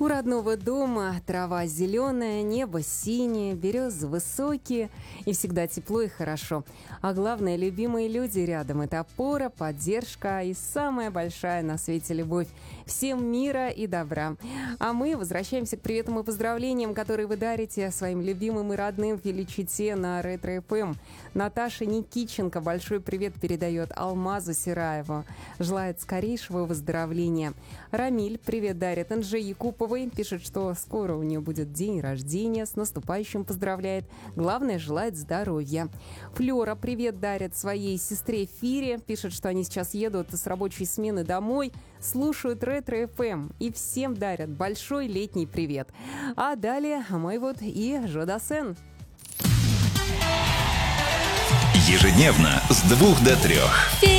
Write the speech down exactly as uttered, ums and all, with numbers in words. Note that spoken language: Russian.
У родного дома трава зеленая, небо синее, березы высокие, и всегда тепло и хорошо. А главное, любимые люди рядом. Это опора, поддержка и самая большая на свете любовь. Всем мира и добра. А мы возвращаемся к приветам и поздравлениям, которые вы дарите своим любимым и родным в Величите на Ретро-эф эм. Наташа Никиченко большой привет передает Алмазу Сираеву. Желает скорейшего выздоровления. Рамиль привет дарит Анже Якуповой. Пишет, что скоро у нее будет день рождения. С наступающим поздравляет. Главное, желает здоровья. Флёра привет дарит своей сестре Фире. Пишет, что они сейчас едут с рабочей смены домой. Слушают Ретро-эф эм. И всем дарят большой летний привет. А далее мой вот и Жодасен. Ежедневно с двух до трех.